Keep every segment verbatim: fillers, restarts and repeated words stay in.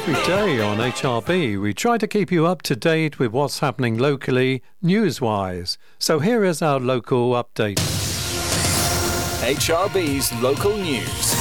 Every day on H R B, we try to keep you up to date with what's happening locally, news-wise. So here is our local update. H R B's local news.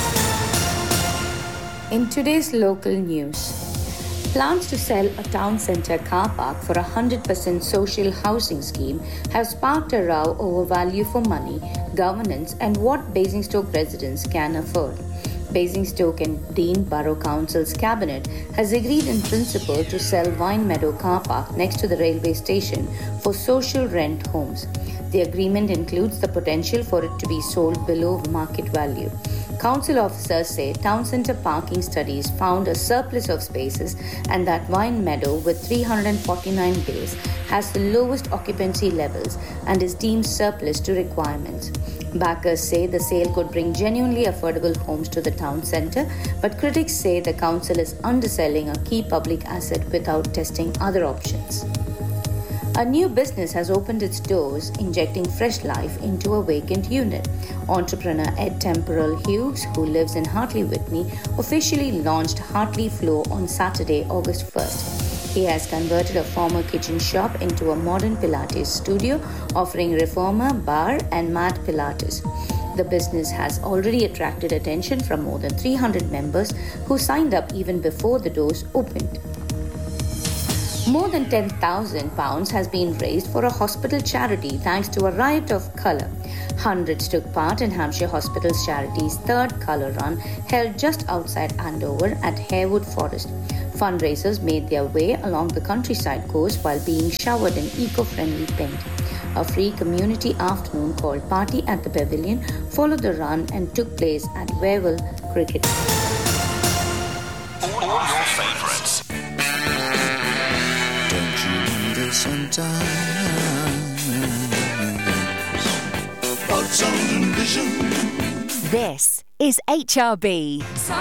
In today's local news, plans to sell a town centre car park for a one hundred percent social housing scheme have sparked a row over value for money, governance and what Basingstoke residents can afford. Basingstoke and Dean Borough Council's cabinet has agreed in principle to sell Vine Meadow car park next to the railway station for social rent homes. The agreement includes the potential for it to be sold below market value. Council officers say town centre parking studies found a surplus of spaces and that Vine Meadow with three hundred forty-nine bays has the lowest occupancy levels and is deemed surplus to requirements. Backers say the sale could bring genuinely affordable homes to the town centre, but critics say the council is underselling a key public asset without testing other options. A new business has opened its doors, injecting fresh life into a vacant unit. Entrepreneur Ed Temporal Hughes, who lives in Hartley Whitney, officially launched Hartley Flow on Saturday, August first. He has converted a former kitchen shop into a modern Pilates studio, offering reformer, bar and mat Pilates. The business has already attracted attention from more than three hundred members who signed up even before the doors opened. More than ten thousand pounds has been raised for a hospital charity thanks to a riot of colour. Hundreds took part in Hampshire Hospitals Charity's third colour run held just outside Andover at Harewood Forest. Fundraisers made their way along the countryside coast while being showered in eco-friendly paint. A free community afternoon called Party at the Pavilion followed the run and took place at Wavell Cricket. All your favourites. Don't you wonder sometimes about some vision? This is H R B.